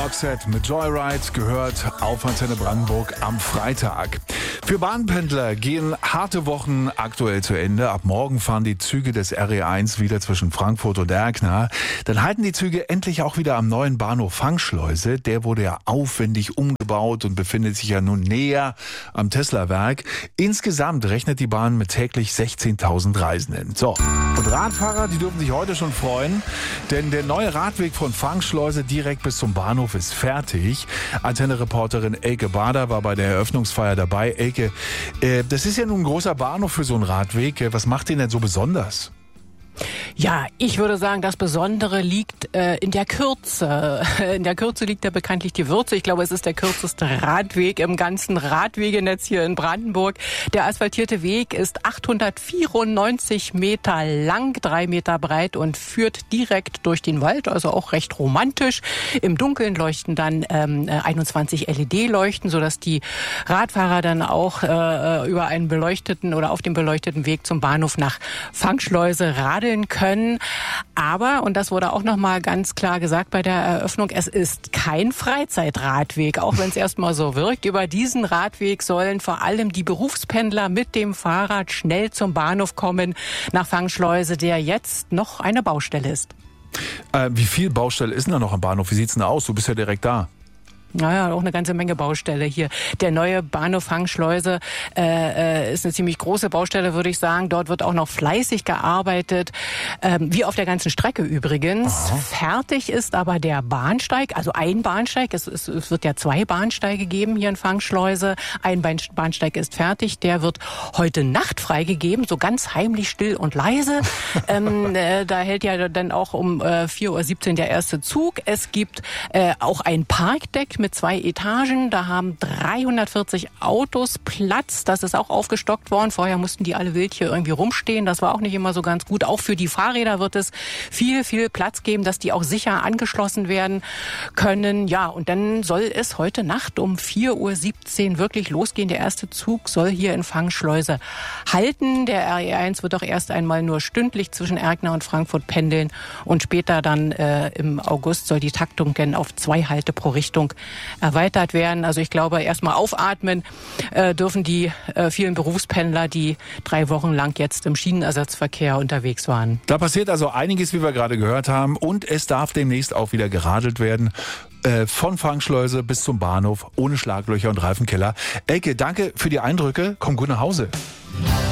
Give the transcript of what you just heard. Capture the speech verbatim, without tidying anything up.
Roxette mit Joyride gehört auf Antenne Brandenburg am Freitag. Für Bahnpendler gehen harte Wochen aktuell zu Ende. Ab morgen fahren die Züge des R E eins wieder zwischen Frankfurt und Erkner. Dann halten die Züge endlich auch wieder am neuen Bahnhof Fangschleuse. Der wurde ja aufwendig umgebaut und befindet sich ja nun näher am Tesla-Werk. Insgesamt rechnet die Bahn mit täglich sechzehntausend Reisenden. So, und Radfahrer, die dürfen sich heute schon freuen, denn der neue Radweg von Fangschleuse direkt bis zum Bahnhof ist fertig. Antenne-Reporterin Elke Bader war bei der Eröffnungsfeier dabei. Elke, äh, das ist ja nun ein großer Bahnhof für so einen Radweg. Was macht den denn so besonders? Ja, ich würde sagen, das Besondere liegt äh, in der Kürze. In der Kürze liegt ja bekanntlich die Würze. Ich glaube, es ist der kürzeste Radweg im ganzen Radwegenetz hier in Brandenburg. Der asphaltierte Weg ist achthundertvierundneunzig Meter lang, drei Meter breit und führt direkt durch den Wald, also auch recht romantisch. Im Dunkeln leuchten dann ähm, einundzwanzig L E D-Leuchten, sodass die Radfahrer dann auch äh, über einen beleuchteten oder auf dem beleuchteten Weg zum Bahnhof nach Fangschleuse radeln können. Aber, und das wurde auch nochmal ganz klar gesagt bei der Eröffnung, es ist kein Freizeitradweg, auch wenn es erstmal so wirkt. Über diesen Radweg sollen vor allem die Berufspendler mit dem Fahrrad schnell zum Bahnhof kommen, nach Fangschleuse, der jetzt noch eine Baustelle ist. Äh, wie viel Baustelle ist denn da noch am Bahnhof? Wie sieht's denn aus? Du bist ja direkt da. Naja, auch eine ganze Menge Baustelle hier. Der neue Bahnhof Fangschleuse äh, ist eine ziemlich große Baustelle, würde ich sagen. Dort wird auch noch fleißig gearbeitet, ähm, wie auf der ganzen Strecke übrigens. Aha. Fertig ist aber der Bahnsteig, also ein Bahnsteig. Es, es, es wird ja zwei Bahnsteige geben hier in Fangschleuse. Ein Bahnsteig ist fertig, der wird heute Nacht freigegeben, so ganz heimlich, still und leise. ähm, äh, da hält ja dann auch um äh, vier Uhr siebzehn der erste Zug. Es gibt äh, auch ein Parkdeck mit zwei Etagen. Da haben dreihundertvierzig Autos Platz. Das ist auch aufgestockt worden. Vorher mussten die alle wild hier irgendwie rumstehen. Das war auch nicht immer so ganz gut. Auch für die Fahrräder wird es viel, viel Platz geben, dass die auch sicher angeschlossen werden können. Ja, und dann soll es heute Nacht um vier Uhr siebzehn wirklich losgehen. Der erste Zug soll hier in Fangschleuse halten. Der R E eins wird auch erst einmal nur stündlich zwischen Erkner und Frankfurt pendeln. Und später dann äh, im August soll die Taktung dann auf zwei Halte pro Richtung erweitert werden. Also ich glaube, erstmal aufatmen äh, dürfen die äh, vielen Berufspendler, die drei Wochen lang jetzt im Schienenersatzverkehr unterwegs waren. Da passiert also einiges, wie wir gerade gehört haben. Und es darf demnächst auch wieder geradelt werden. Äh, von Fangschleuse bis zum Bahnhof, ohne Schlaglöcher und Reifenkeller. Elke, danke für die Eindrücke. Komm gut nach Hause.